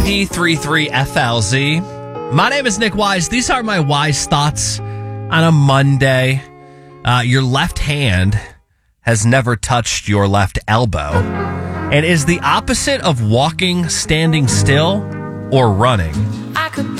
WD33FLZ. My name is Nick Wise. These are my wise thoughts on a Monday. Your left hand has never touched your left elbow and is the opposite of walking, standing still, or running. I could